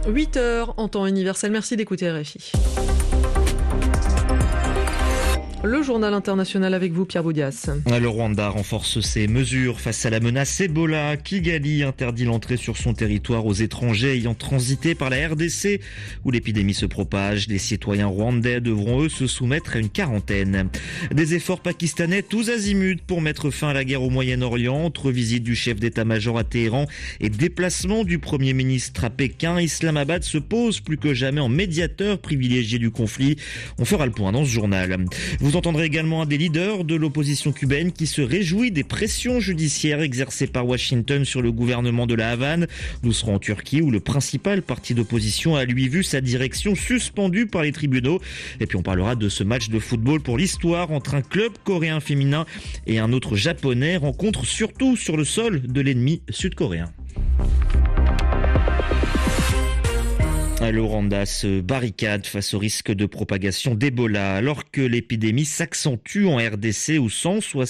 8h en temps universel. Merci d'écouter RFI. Le journal international avec vous, Pierre Boudias. Le Rwanda renforce ses mesures face à la menace Ebola. Kigali interdit l'entrée sur son territoire aux étrangers ayant transité par la RDC où l'épidémie se propage. Les citoyens rwandais devront eux se soumettre à une quarantaine. Des efforts pakistanais tous azimuts pour mettre fin à la guerre au Moyen-Orient. Entre visite du chef d'état-major à Téhéran et déplacement du Premier ministre à Pékin, Islamabad se pose plus que jamais en médiateur privilégié du conflit. On fera le point dans ce journal. Vous entendrez également un des leaders de l'opposition cubaine qui se réjouit des pressions judiciaires exercées par Washington sur le gouvernement de la Havane. Nous serons en Turquie où le principal parti d'opposition a lui vu sa direction suspendue par les tribunaux. Et puis on parlera de ce match de football pour l'histoire entre un club coréen féminin et un autre japonais. Rencontre surtout sur le sol de l'ennemi sud-coréen. Le Rwanda se barricade face au risque de propagation d'Ebola alors que l'épidémie s'accentue en RDC où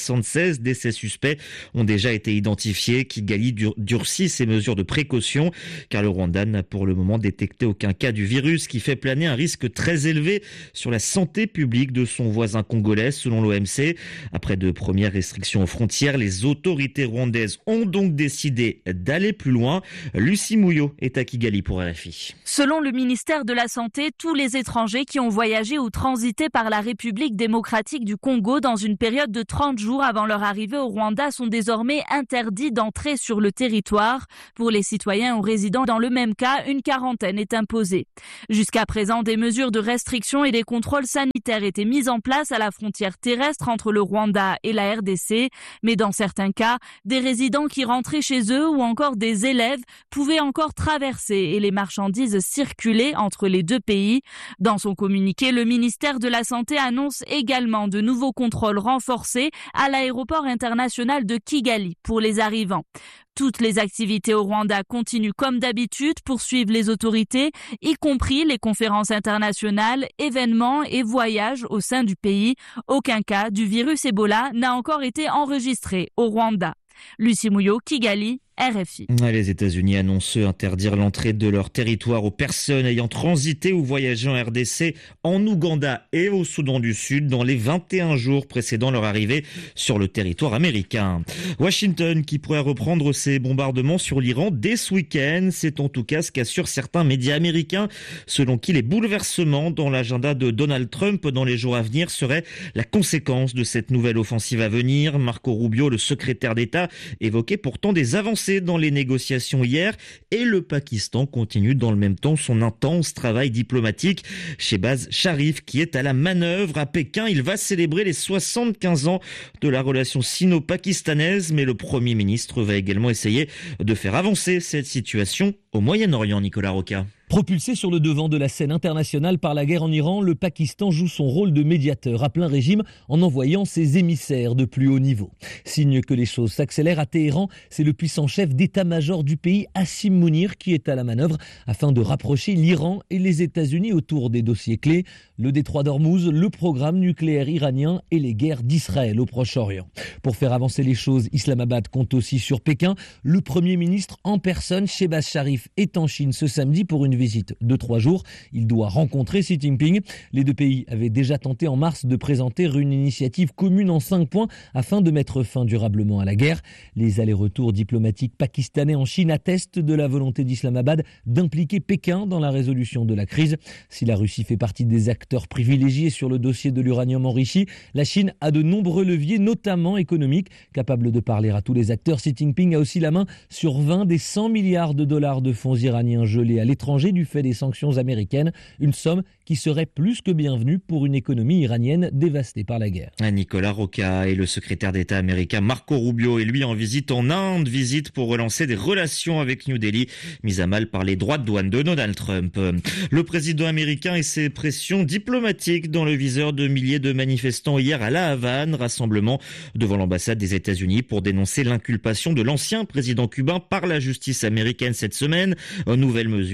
176 décès suspects ont déjà été identifiés. Kigali durcit ses mesures de précaution car le Rwanda n'a pour le moment détecté aucun cas du virus qui fait planer un risque très élevé sur la santé publique de son voisin congolais selon l'OMC. Après de premières restrictions aux frontières, les autorités rwandaises ont donc décidé d'aller plus loin. Lucie Mouillot est à Kigali pour RFI. Selon le ministère de la Santé, tous les étrangers qui ont voyagé ou transité par la République démocratique du Congo dans une période de 30 jours avant leur arrivée au Rwanda sont désormais interdits d'entrer sur le territoire. Pour les citoyens ou résidents dans le même cas, une quarantaine est imposée. Jusqu'à présent, des mesures de restriction et des contrôles sanitaires étaient mises en place à la frontière terrestre entre le Rwanda et la RDC. Mais dans certains cas, des résidents qui rentraient chez eux ou encore des élèves pouvaient encore traverser et les marchandises circuler entre les deux pays. Dans son communiqué, le ministère de la Santé annonce également de nouveaux contrôles renforcés à l'aéroport international de Kigali pour les arrivants. Toutes les activités au Rwanda continuent comme d'habitude, poursuivent les autorités, y compris les conférences internationales, événements et voyages au sein du pays. Aucun cas du virus Ebola n'a encore été enregistré au Rwanda. Lucie Mouillot, Kigali, RFI. Les États-Unis annoncent interdire l'entrée de leur territoire aux personnes ayant transité ou voyagé en RDC, en Ouganda et au Soudan du Sud dans les 21 jours précédant leur arrivée sur le territoire américain. Washington qui pourrait reprendre ses bombardements sur l'Iran dès ce week-end, c'est en tout cas ce qu'assurent certains médias américains, selon qui les bouleversements dans l'agenda de Donald Trump dans les jours à venir seraient la conséquence de cette nouvelle offensive à venir. Marco Rubio, le secrétaire d'État, évoquait pourtant des avancées dans les négociations hier et le Pakistan continue dans le même temps son intense travail diplomatique. Shehbaz Sharif qui est à la manœuvre à Pékin, il va célébrer les 75 ans de la relation sino-pakistanaise, mais le Premier ministre va également essayer de faire avancer cette situation au Moyen-Orient. Nicolas Roca. Propulsé sur le devant de la scène internationale par la guerre en Iran, le Pakistan joue son rôle de médiateur à plein régime en envoyant ses émissaires de plus haut niveau. Signe que les choses s'accélèrent à Téhéran, c'est le puissant chef d'état-major du pays, Hassim Mounir, qui est à la manœuvre afin de rapprocher l'Iran et les États-Unis autour des dossiers clés, le détroit d'Ormuz, le programme nucléaire iranien et les guerres d'Israël au Proche-Orient. Pour faire avancer les choses, Islamabad compte aussi sur Pékin. Le Premier ministre en personne, Shehbaz Sharif, est en Chine ce samedi pour une visite de 3 jours. Il doit rencontrer Xi Jinping. Les deux pays avaient déjà tenté en mars de présenter une initiative commune en 5 points afin de mettre fin durablement à la guerre. Les allers-retours diplomatiques pakistanais en Chine attestent de la volonté d'Islamabad d'impliquer Pékin dans la résolution de la crise. Si la Russie fait partie des acteurs privilégiés sur le dossier de l'uranium enrichi, la Chine a de nombreux leviers, notamment économiques. Capable de parler à tous les acteurs, Xi Jinping a aussi la main sur 20 des 100 milliards de dollars de fonds iraniens gelés à l'étranger du fait des sanctions américaines, une somme qui serait plus que bienvenue pour une économie iranienne dévastée par la guerre. Nicolas Roca et le secrétaire d'État américain Marco Rubio est lui en visite en Inde, visite pour relancer des relations avec New Delhi, mises à mal par les droits de douane de Donald Trump. Le président américain et ses pressions diplomatiques dans le viseur de milliers de manifestants hier à La Havane, rassemblement devant l'ambassade des États-Unis pour dénoncer l'inculpation de l'ancien président cubain par la justice américaine cette semaine. Nouvelle mesure après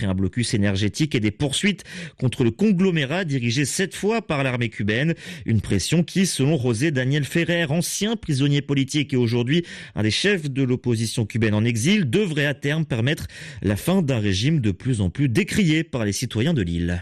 un blocus énergétique et des poursuites contre le conglomérat dirigé 7 fois par l'armée cubaine. Une pression qui, selon José Daniel Ferrer, ancien prisonnier politique et aujourd'hui un des chefs de l'opposition cubaine en exil, devrait à terme permettre la fin d'un régime de plus en plus décrié par les citoyens de l'île.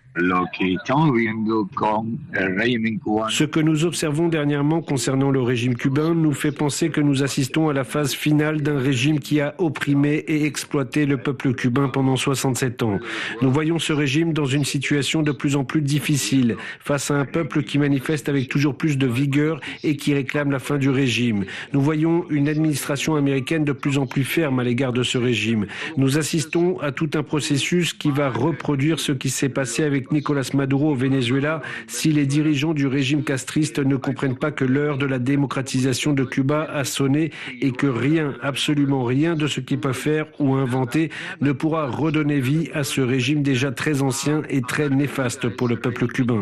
Ce que nous observons dernièrement concernant le régime cubain nous fait penser que nous assistons à la phase finale d'un régime qui a opprimé et exploité le peuple cubain pendant 67 ans. Nous voyons ce régime dans une situation de plus en plus difficile, face à un peuple qui manifeste avec toujours plus de vigueur et qui réclame la fin du régime. Nous voyons une administration américaine de plus en plus ferme à l'égard de ce régime. Nous assistons à tout un processus qui va reproduire ce qui s'est passé avec Nicolás Maduro au Venezuela si les dirigeants du régime castriste ne comprennent pas que l'heure de la démocratisation de Cuba a sonné et que rien, absolument rien de ce qu'ils peuvent faire ou inventer ne pourra redonner vie à ce régime déjà très ancien et très néfaste pour le peuple cubain.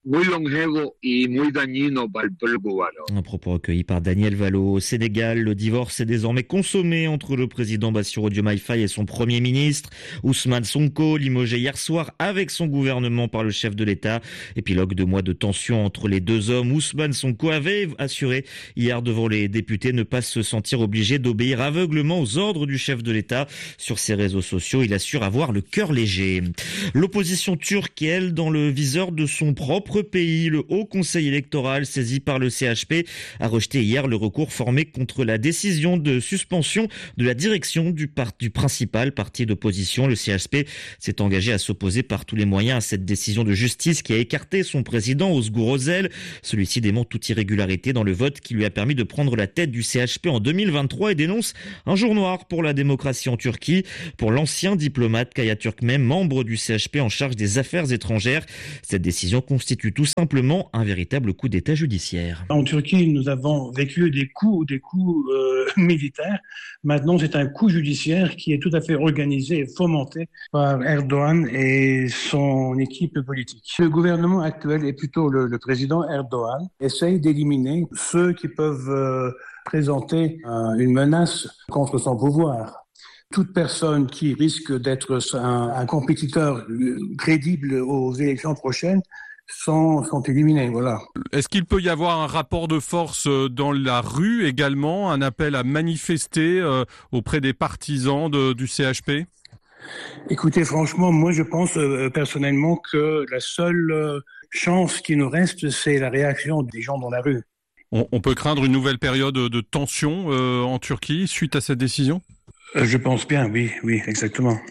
Un propos recueilli par Daniel Valo. Au Sénégal, le divorce est désormais consommé entre le président Bassirou Diomaye Faye et son premier ministre. Ousmane Sonko, limogé hier soir avec son gouvernement par le chef de l'État. Épilogue de mois de tension entre les deux hommes. Ousmane Sonko avait assuré hier devant les députés ne pas se sentir obligé d'obéir aveuglement aux ordres du chef de l'État. Sur ses réseaux sociaux, il assure avoir le cœur léger. L'opposition turque, elle, dans le viseur de son propre pays. Le Haut Conseil électoral, saisi par le CHP, a rejeté hier le recours formé contre la décision de suspension de la direction du principal parti d'opposition. Le CHP s'est engagé à s'opposer par tous les moyens à cette décision de justice qui a écarté son président Ozgur Özel. Celui-ci dément toute irrégularité dans le vote qui lui a permis de prendre la tête du CHP en 2023 et dénonce un jour noir pour la démocratie en Turquie. Pour l'ancien diplomate Kaya Türkmen, membre du CHP en charge des affaires étrangères, cette décision constitue tout simplement un véritable coup d'État judiciaire. En Turquie, nous avons vécu des coups militaires. Maintenant, c'est un coup judiciaire qui est tout à fait organisé et fomenté par Erdogan et son équipe politique. Le gouvernement actuel, et plutôt le président Erdogan, essaye d'éliminer ceux qui peuvent présenter une menace contre son pouvoir. Toute personne qui risque d'être un compétiteur crédible aux élections prochaines sont éliminés, voilà. Est-ce qu'il peut y avoir un rapport de force dans la rue également, un appel à manifester auprès des partisans du CHP ? Écoutez, franchement, moi je pense personnellement que la seule chance qui nous reste, c'est la réaction des gens dans la rue. On peut craindre une nouvelle période de tension en Turquie suite à cette décision ? Je pense bien, oui, exactement.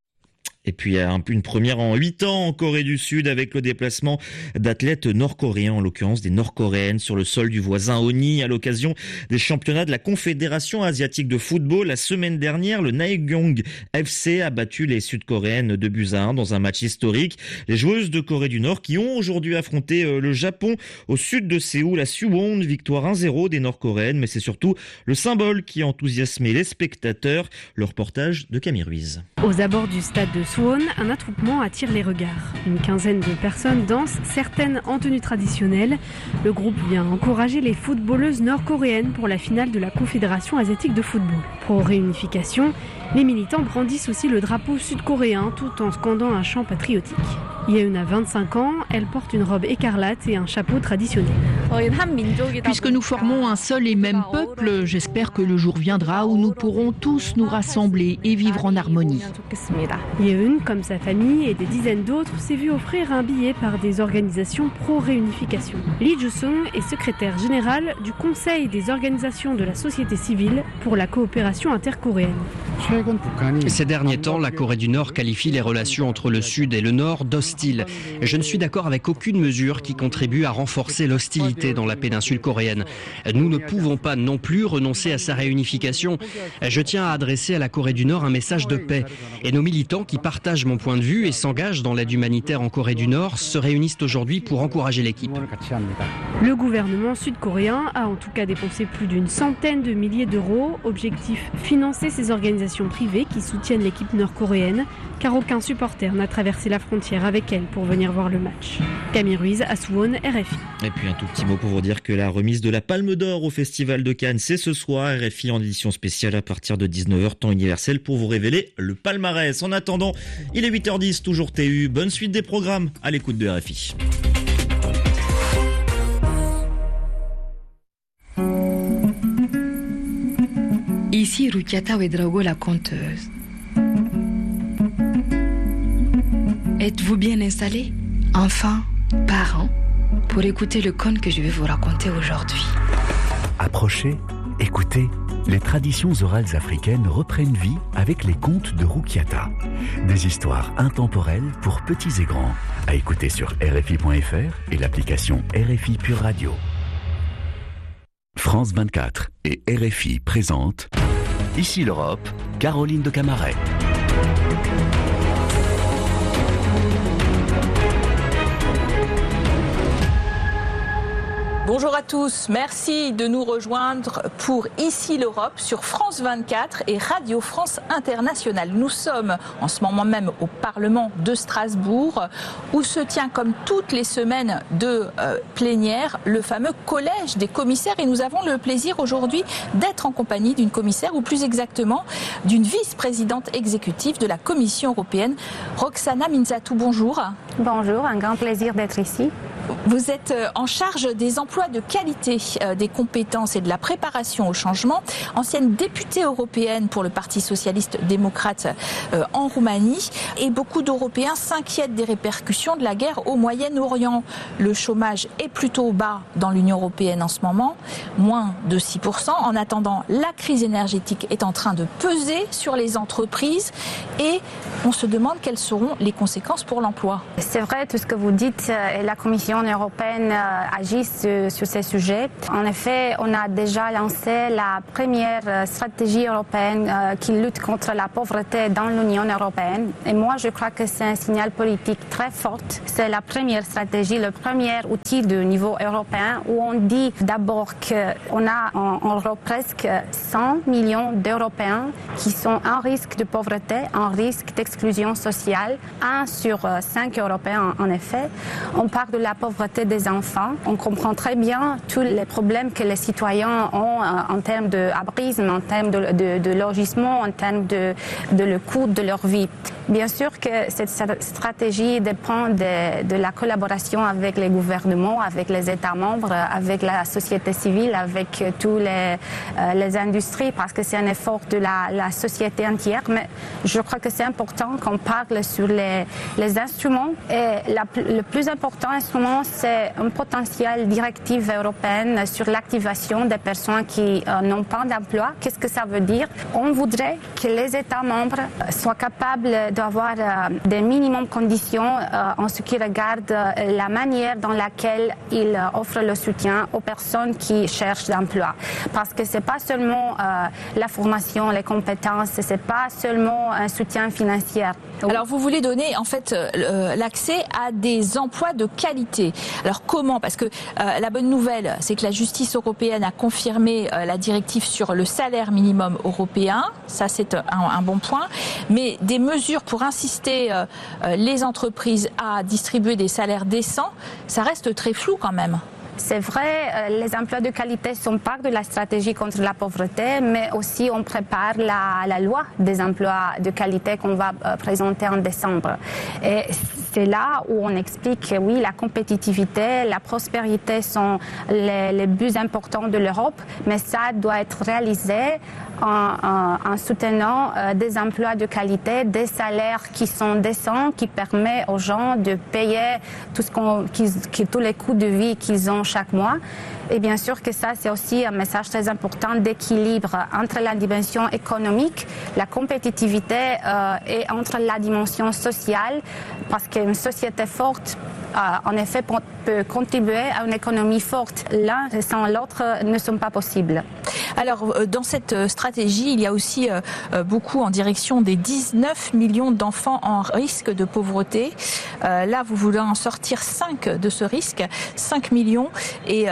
Et puis une première en 8 ans en Corée du Sud avec le déplacement d'athlètes nord-coréens, en l'occurrence des nord-coréennes, sur le sol du voisin Oni à l'occasion des championnats de la Confédération asiatique de football. La semaine dernière, le Naekyong FC a battu les Sud-Coréennes 2-1 dans un match historique. Les joueuses de Corée du Nord qui ont aujourd'hui affronté le Japon au sud de Séoul à Suwon, victoire 1-0 des Nord-Coréennes, mais c'est surtout le symbole qui a enthousiasmé les spectateurs. Le reportage de Camille Ruiz. Aux abords du stade de Suwon, un attroupement attire les regards. Une quinzaine de personnes dansent, certaines en tenue traditionnelle. Le groupe vient encourager les footballeuses nord-coréennes pour la finale de la Confédération asiatique de football. Pro réunification, les militants brandissent aussi le drapeau sud-coréen tout en scandant un chant patriotique. Yeun a 25 ans, elle porte une robe écarlate et un chapeau traditionnel. Puisque nous formons un seul et même peuple, j'espère que le jour viendra où nous pourrons tous nous rassembler et vivre en harmonie. Yeun, comme sa famille et des dizaines d'autres, s'est vu offrir un billet par des organisations pro-réunification. Lee Joo-sung est secrétaire général du Conseil des organisations de la société civile pour la coopération intercoréenne. Ces derniers temps, la Corée du Nord qualifie les relations entre le Sud et le Nord d'hostiles. Je ne suis d'accord avec aucune mesure qui contribue à renforcer l'hostilité dans la péninsule coréenne. Nous ne pouvons pas non plus renoncer à sa réunification. Je tiens à adresser à la Corée du Nord un message de paix. Et nos militants qui partagent mon point de vue et s'engagent dans l'aide humanitaire en Corée du Nord se réunissent aujourd'hui pour encourager l'équipe. Le gouvernement sud-coréen a en tout cas dépensé plus d'une centaine de milliers d'euros. Objectif, financer ces organisations organisations privées qui soutiennent l'équipe nord-coréenne, car aucun supporter n'a traversé la frontière avec elle pour venir voir le match. Camille Ruiz, à Suwon, RFI. Et puis un tout petit mot pour vous dire que la remise de la Palme d'Or au Festival de Cannes, c'est ce soir. RFI en édition spéciale à partir de 19h, temps universel, pour vous révéler le palmarès. En attendant, il est 8h10, toujours TU. Bonne suite des programmes à l'écoute de RFI. Ici Rukiata Ouedraogo, la conteuse. Êtes-vous bien installés, enfants, parents, pour écouter le conte que je vais vous raconter aujourd'hui? Approchez, écoutez. Les traditions orales africaines reprennent vie avec les contes de Rukiata. Des histoires intemporelles pour petits et grands. À écouter sur RFI.fr et l'application RFI Pure Radio. France 24 et RFI présentent Ici l'Europe, Caroline de Camaret. Bonjour à tous, merci de nous rejoindre pour Ici l'Europe sur France 24 et Radio France Internationale. Nous sommes en ce moment même au Parlement de Strasbourg où se tient comme toutes les semaines de plénière le fameux collège des commissaires et nous avons le plaisir aujourd'hui d'être en compagnie d'une commissaire ou plus exactement d'une vice-présidente exécutive de la Commission européenne, Roxana Minzatou. Bonjour. Bonjour, un grand plaisir d'être ici. Vous êtes en charge des emplois de qualité, des compétences et de la préparation au changement, ancienne députée européenne pour le Parti socialiste démocrate en Roumanie. Et beaucoup d'Européens s'inquiètent des répercussions de la guerre au Moyen-Orient. Le chômage est plutôt bas dans l'Union européenne en ce moment, moins de 6%. En attendant, la crise énergétique est en train de peser sur les entreprises et on se demande quelles seront les conséquences pour l'emploi. C'est vrai tout ce que vous dites et la Commission européenne agit sur ces sujets. En effet, on a déjà lancé la première stratégie européenne qui lutte contre la pauvreté dans l'Union européenne. Et moi, je crois que c'est un signal politique très fort. C'est la première stratégie, le premier outil de niveau européen où on dit d'abord qu'on a en Europe presque 100 millions d'Européens qui sont en risque de pauvreté, en risque d'exclusion sociale. 1 sur 5 Européens, en effet. On parle de la pauvreté des enfants. On comprend très bien tous les problèmes que les citoyens ont en termes d'abrisme, en termes de logement, en termes de le coût de leur vie. Bien sûr que cette stratégie dépend de la collaboration avec les gouvernements, avec les États membres, avec la société civile, avec tous les industries, parce que c'est un effort de la société entière. Mais je crois que c'est important qu'on parle sur les instruments. Et le plus important instrument, c'est un potentiel directive européenne sur l'activation des personnes qui n'ont pas d'emploi. Qu'est-ce que ça veut dire? On voudrait que les États membres soient capables d'avoir des minimum conditions en ce qui regarde la manière dans laquelle ils offrent le soutien aux personnes qui cherchent d'emploi. Parce que c'est pas seulement la formation, les compétences, c'est pas seulement un soutien financier. Alors vous voulez donner en fait l'accès à des emplois de qualité. Alors comment? Parce que la bonne nouvelle, c'est que la justice européenne a confirmé la directive sur le salaire minimum européen. Ça, c'est un bon point. Mais des mesures pour inciter les entreprises à distribuer des salaires décents, ça reste très flou quand même. C'est vrai, les emplois de qualité sont part de la stratégie contre la pauvreté, mais aussi on prépare la loi des emplois de qualité qu'on va présenter en décembre. Et c'est là où on explique que oui, la compétitivité, la prospérité sont les buts importants de l'Europe, mais ça doit être réalisé en soutenant des emplois de qualité, des salaires qui sont décents, qui permettent aux gens de payer tous les coûts de vie qu'ils ont chaque mois. Et bien sûr que ça, c'est aussi un message très important d'équilibre entre la dimension économique, la compétitivité et entre la dimension sociale, parce qu'une société forte, en effet, peut contribuer à une économie forte. L'un sans l'autre ne sont pas possibles. Alors, dans cette stratégie, il y a aussi beaucoup en direction des 19 millions d'enfants en risque de pauvreté. Là, vous voulez en sortir 5 de ce risque, 5 millions. Et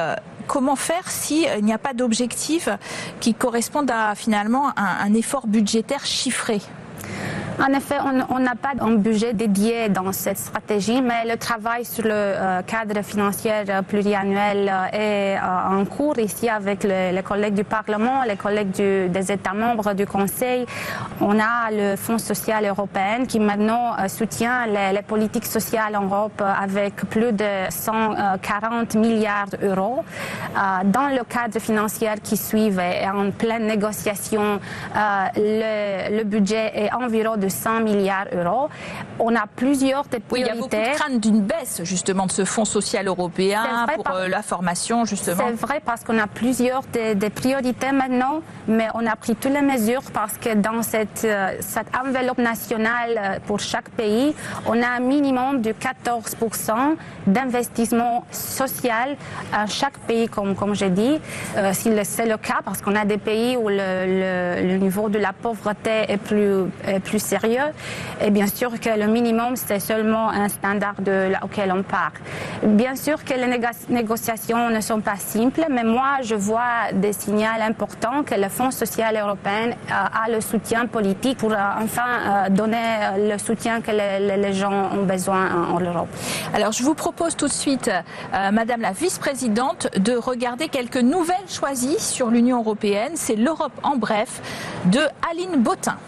comment faire s'il n'y a pas d'objectif qui correspondent à finalement un effort budgétaire chiffré? En effet, on n'a pas un budget dédié dans cette stratégie, mais le travail sur le cadre financier pluriannuel est en cours ici avec les collègues du Parlement, les collègues des États membres du Conseil. On a le Fonds social européen qui maintenant soutient les politiques sociales en Europe avec plus de 140 milliards d'euros. Dans le cadre financier qui suit et en pleine négociation, le budget est environ de 100 milliards d'euros. On a plusieurs des priorités. Oui, il y a beaucoup de crainte d'une baisse justement de ce Fonds social européen pour la formation justement. C'est vrai parce qu'on a plusieurs des priorités maintenant, mais on a pris toutes les mesures parce que dans cette enveloppe nationale pour chaque pays, on a un minimum de 14% d'investissement social à chaque pays, comme j'ai dit. Si c'est le cas, parce qu'on a des pays où le niveau de la pauvreté est plus sérieux, et bien sûr que le minimum, c'est seulement un standard auquel on part. Bien sûr que les négociations ne sont pas simples, mais moi, je vois des signaux importants que le Fonds social européen a le soutien politique pour enfin donner le soutien que les gens ont besoin en Europe. Alors, je vous propose tout de suite, Madame la vice-présidente, de regarder quelques nouvelles choisies sur l'Union européenne. C'est l'Europe en bref de Aline Bottin.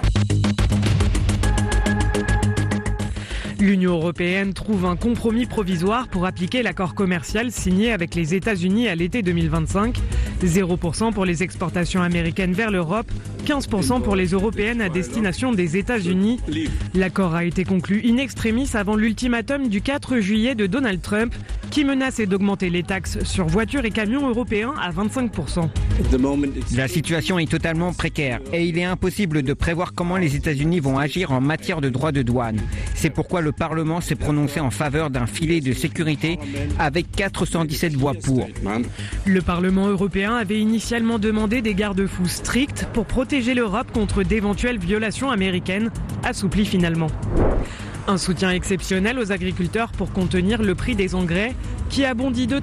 L'Union européenne trouve un compromis provisoire pour appliquer l'accord commercial signé avec les États-Unis à l'été 2025. 0% pour les exportations américaines vers l'Europe, 15% pour les européennes à destination des États-Unis. L'accord a été conclu in extremis avant l'ultimatum du 4 juillet de Donald Trump qui menaçait d'augmenter les taxes sur voitures et camions européens à 25%. La situation est totalement précaire et il est impossible de prévoir comment les États-Unis vont agir en matière de droits de douane. C'est pourquoi le Parlement s'est prononcé en faveur d'un filet de sécurité avec 417 voix pour. Le Parlement européen avait initialement demandé des garde-fous stricts pour protéger l'Europe contre d'éventuelles violations américaines, assouplis finalement. Un soutien exceptionnel aux agriculteurs pour contenir le prix des engrais qui a bondi de